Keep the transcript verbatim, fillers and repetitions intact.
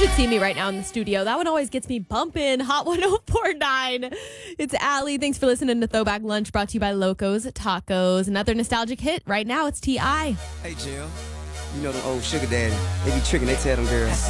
should see me right now in the studio. That one always gets me bumping. Hot one oh four point nine. It's Allie. Thanks for listening to Throwback Lunch, brought to you by Locos Tacos. Another nostalgic hit. Right now, it's T I Hey, Jill. You know them old sugar daddy. They be tricking. They tell them girls,